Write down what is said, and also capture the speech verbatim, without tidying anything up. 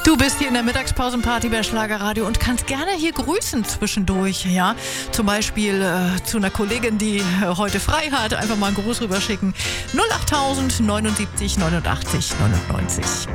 Du bist hier in der Mittagspausenparty bei Schlagerradio und kannst gerne hier grüßen zwischendurch, ja. Zum Beispiel äh, zu einer Kollegin, die äh, heute frei hat, einfach mal einen Gruß rüberschicken. null acht tausend neunundsiebzig neunundachtzig neunundneunzig.